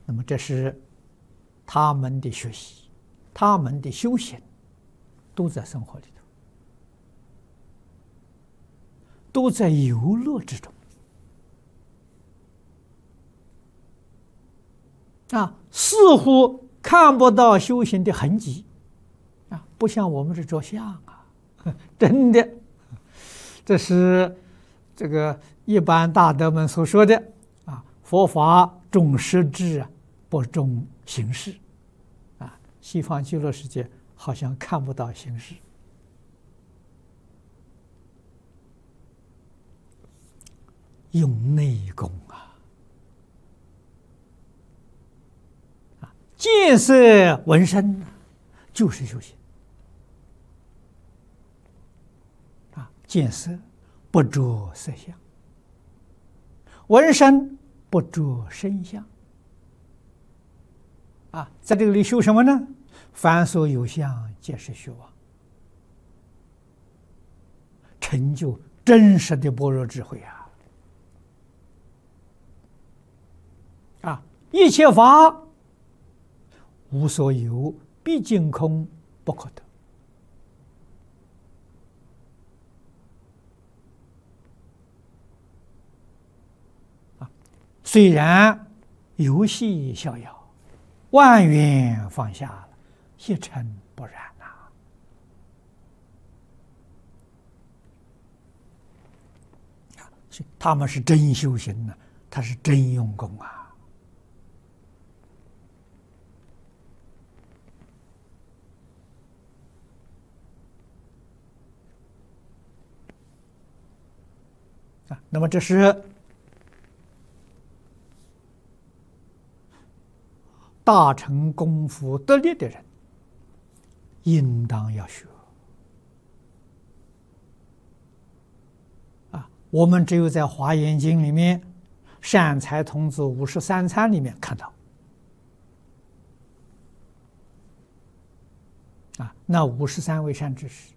那么这是他们的学习，他们的修行，都在生活里头，都在游乐之中。似乎看不到修行的痕迹，不像我们是着相真的，这是这个一般大德们所说的佛法重实质不重形式西方极乐世界好像看不到形式，用内功见色闻声就是修行见色不着色相，闻声不着声相在这里修什么呢？凡所有相，皆是虚妄，成就真实的般若智慧一切法无所有，毕竟空，不可得。虽然游戏逍遥，万缘放下了，一尘不染他们是真修行呢，他是真用功那么这是大乘功夫得力的人应当要学我们只有在《华严经》里面善财童子53参里面看到那53位善知识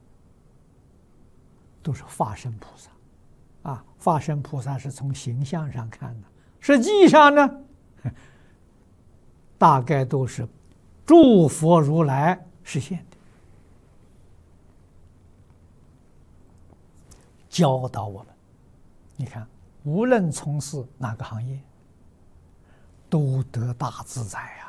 都是化身菩萨化身菩萨是从形象上看的，实际上呢大概都是诸佛如来实现的，教导我们。你看，无论从事哪个行业，都得大自在